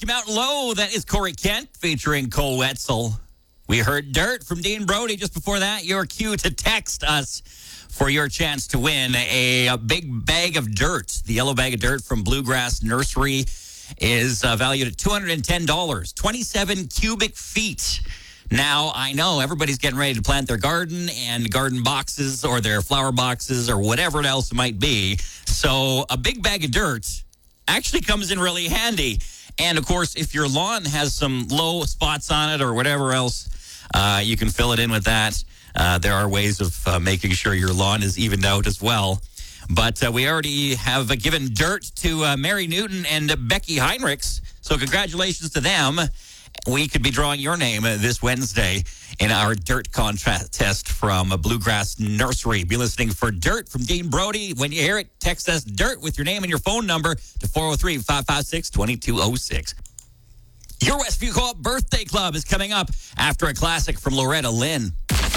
Mountain Low. That is Corey Kent featuring Cole Wetzel. We heard Dirt from Dean Brody. Just before that, your cue to text us for your chance to win a big bag of dirt. The yellow bag of dirt from Bluegrass Nursery is valued at $210, 27 cubic feet. Now, I know everybody's getting ready to plant their garden and garden boxes or their flower boxes or whatever else it might be. So a big bag of dirt actually comes in really handy. And, of course, if your lawn has some low spots on it or whatever else, you can fill it in with that. There are ways of making sure your lawn is evened out as well. But we already have given dirt to Mary Newton and Becky Heinrichs. So congratulations to them. We could be drawing your name this Wednesday in our dirt contest from Bluegrass Nursery. Be listening for Dirt from Dean Brody. When you hear it, text us dirt with your name and your phone number to 403-556-2206. Your Westview Co-op Birthday Club is coming up after a classic from Loretta Lynn.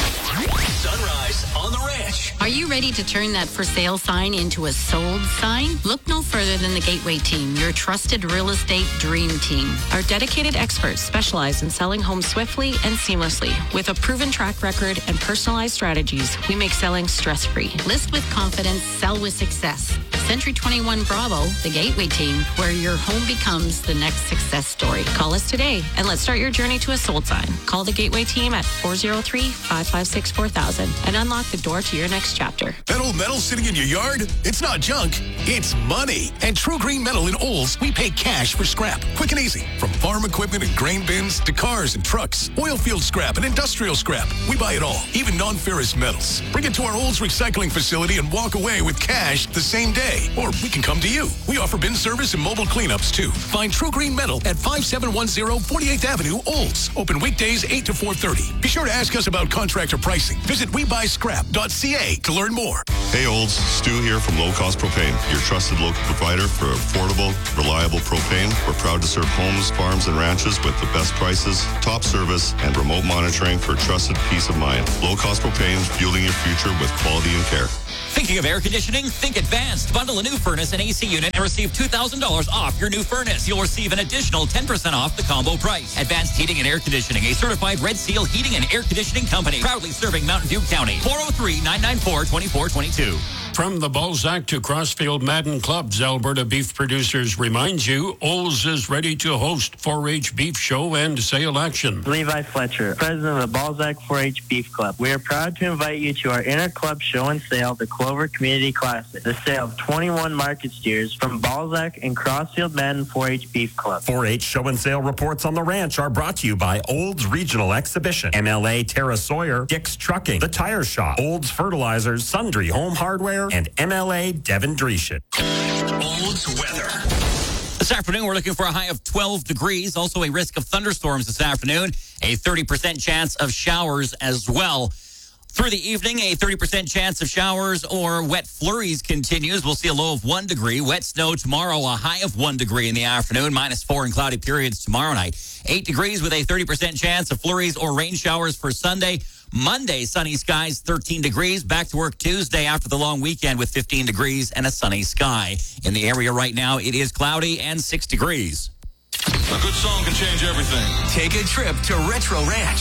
Sunrise on the Ranch. Are you ready to turn that for sale sign into a sold sign? Look no further than the Gateway Team, your trusted real estate dream team. Our dedicated experts specialize in selling homes swiftly and seamlessly. With a proven track record and personalized strategies, we make selling stress-free. List with confidence, sell with success. Century 21 Bravo, the Gateway Team, where your home becomes the next success story. Call us today and let's start your journey to a sold sign. Call the Gateway Team at 403-556-4000 and unlock the door to your next chapter. That old metal sitting in your yard? It's not junk. It's money. At True Green Metal in Olds, we pay cash for scrap. Quick and easy. From farm equipment and grain bins to cars and trucks, oil field scrap and industrial scrap. We buy it all, even non-ferrous metals. Bring it to our Olds recycling facility and walk away with cash the same day. Or we can come to you. We offer bin service and mobile cleanups, too. Find True Green Metal at 5710 48th Avenue, Olds. Open weekdays 8 to 4:30. Be sure to ask us about contractor pricing. Visit WeBuyScrap.ca to learn more. Hey Olds, Stu here from Low Cost Propane, your trusted local provider for affordable, reliable propane. We're proud to serve homes, farms, and ranches with the best prices, top service, and remote monitoring for trusted peace of mind. Low Cost Propane, fueling your future with quality and care. Thinking of air conditioning? Think Advanced. Bundle a new furnace and AC unit and receive $2,000 off your new furnace. You'll receive an additional 10% off the combo price. Advanced Heating and Air Conditioning, a certified Red Seal heating and air conditioning company. Proudly serving Mountain View County. 403-994-2422. From the Balzac to Crossfield Madden Clubs, Alberta Beef Producers reminds you, Olds is ready to host 4-H Beef Show and Sale Action. Levi Fletcher, president of the Balzac 4-H Beef Club. We are proud to invite you to our inter-club show and sale, the Clover Community Classic. The sale of 21 market steers from Balzac and Crossfield Madden 4-H Beef Club. 4-H show and sale reports on the ranch are brought to you by Olds Regional Exhibition, MLA Tara Sawyer, Dick's Trucking, The Tire Shop, Olds Fertilizers, Sundry Home Hardware, and MLA Devin Dreeshen. Olds weather. This afternoon, we're looking for a high of 12 degrees. Also a risk of thunderstorms this afternoon. A 30% chance of showers as well. Through the evening, a 30% chance of showers or wet flurries continues. We'll see a low of 1 degree. Wet snow tomorrow, a high of 1 degree in the afternoon. -4 in cloudy periods tomorrow night. 8 degrees with a 30% chance of flurries or rain showers for Sunday. Monday, sunny skies, 13 degrees. Back to work Tuesday after the long weekend with 15 degrees and a sunny sky. In the area right now, it is cloudy and 6 degrees. A good song can change everything. Take a trip to Retro Ranch.